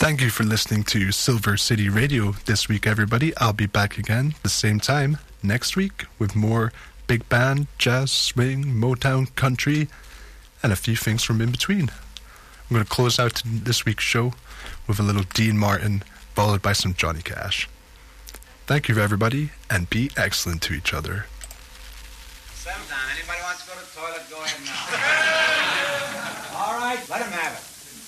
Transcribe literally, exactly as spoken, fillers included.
Thank you for listening to Silver City Radio this week, everybody. I'll be back again the same time next week with more big band, jazz, swing, Motown, country, and a few things from in between. I'm going to close out this week's show with a little Dean Martin, followed by some Johnny Cash. Thank you, everybody, and be excellent to each other. Seven time. Anybody wants to go to the toilet, go ahead now. All right, let him have it.